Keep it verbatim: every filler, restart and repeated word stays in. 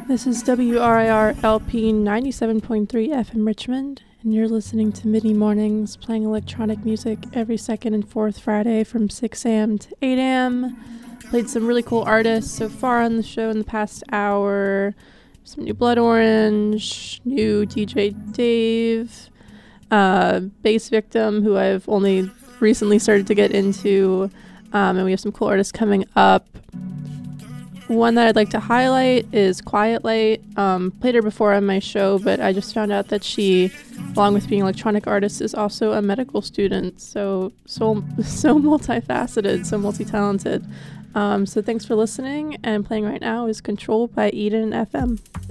This is W R I R L P ninety-seven point three F M Richmond, and you're listening to Midi Mornings, playing electronic music every second and fourth Friday from six a.m. to eight a.m. Played some really cool artists so far on the show in the past hour. Some new Blood Orange, new D J Dave, uh, Bass Victim, who I've only recently started to get into, um, and we have some cool artists coming up. One that I'd like to highlight is Quiet Light. Um, played her before on my show, but I just found out that she, along with being an electronic artist, is also a medical student. So, so, so multifaceted, so multi-talented. Um, so thanks for listening, and playing right now is Control by Eden F M.